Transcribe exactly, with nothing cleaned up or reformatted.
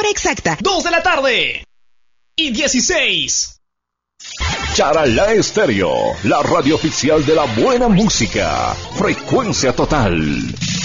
Hora exacta, dos de la tarde y dieciséis. Charalá Estéreo, la radio oficial de la buena música. Frecuencia total.